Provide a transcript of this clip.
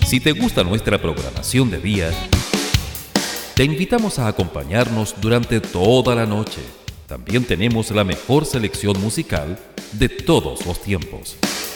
Si te gusta nuestra programación de día, te invitamos a acompañarnos durante toda la noche. También tenemos la mejor selección musical de todos los tiempos.